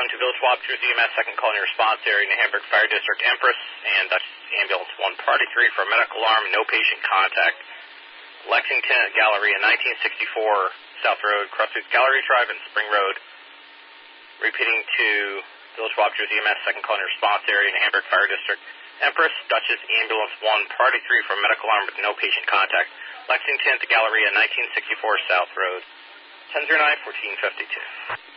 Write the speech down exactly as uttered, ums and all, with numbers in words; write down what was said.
one to Village Wapchers E M S, second call in your response area in the Hamburg Fire District, Empress, and Dutch Ambulance one, Party three for medical alarm, no patient contact. Lexington at Galleria, nineteen sixty-four South Road, Crossroads Gallery Drive and Spring Road. Repeating to Village Wapchers E M S, second call in your response area in the Hamburg Fire District, Empress, Dutchess Ambulance one, Party three for medical alarm with no patient contact. Lexington to Galleria, nineteen sixty-four South Road, ten oh nine, fourteen fifty-two.